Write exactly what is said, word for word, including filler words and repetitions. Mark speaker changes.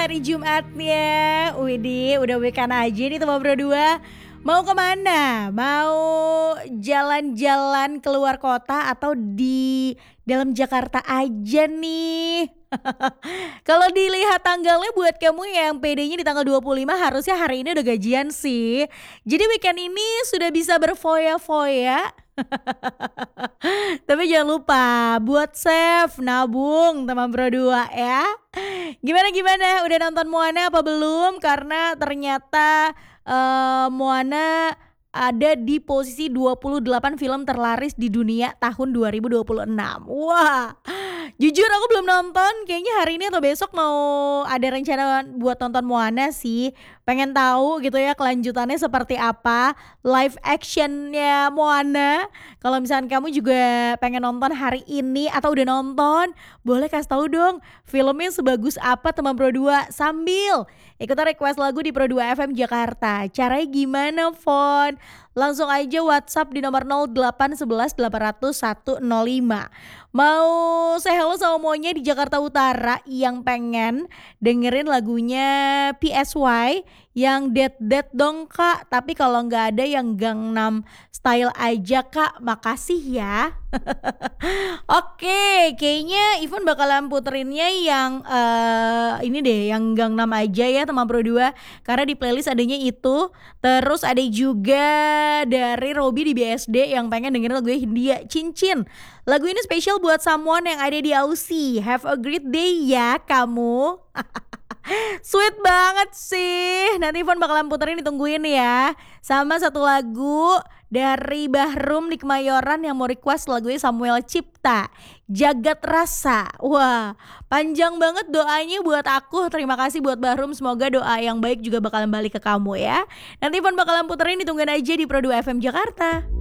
Speaker 1: hari Jumatnya. Widih, udah weekend aja nih teman berdua. Mau kemana? Mau jalan-jalan keluar kota atau di dalam Jakarta aja nih? Kalau dilihat tanggalnya buat kamu yang P D-nya di tanggal dua puluh lima harusnya hari ini udah gajian sih. Jadi weekend ini sudah bisa berfoya-foya. Tapi jangan lupa buat save, nabung teman berdua ya. Gimana gimana? Udah nonton Moana apa belum? Karena ternyata eh, Moana ada di posisi dua puluh delapan film terlaris di dunia tahun dua ribu dua puluh enam. Wah, jujur aku belum nonton. Kayaknya hari ini atau besok mau ada rencana buat nonton Moana sih. Pengen tahu gitu ya kelanjutannya seperti apa live actionnya Moana. Kalau misalkan kamu juga pengen nonton hari ini atau udah nonton, boleh kasih tahu dong filmnya sebagus apa teman Pro dua sambil ikutan request lagu di Pro dua F M Jakarta. Caranya gimana, Fon? Langsung aja WhatsApp di nomor nol delapan satu satu delapan nol nol satu nol lima. Mau say hello sama semuanya di Jakarta Utara yang pengen dengerin lagunya P S Y yang Dead Dead dong kak. Tapi kalau nggak ada yang Gangnam Style aja kak, makasih ya. Oke, kayaknya Ivan bakalan puterinnya yang uh, ini deh, yang Gangnam aja ya teman Pro dua. Karena di playlist adanya itu. Terus ada juga dari Robby di B S D yang pengen dengerin lagu Hindia Cincin. Lagu ini spesial buat someone yang ada di Aussie. Have a great day ya kamu. Sweet banget sih. Nanti Ivan bakalan puterin, ditungguin ya. Sama satu lagu dari Bahrum di Kemayoran yang mau request lagunya Samuel Cipta, Jagat Rasa. Wah, panjang banget doanya buat aku. Terima kasih buat Bahrum. Semoga doa yang baik juga bakalan balik ke kamu ya. Nanti Ivan bakalan puterin, ditungguin aja di Pro dua F M Jakarta.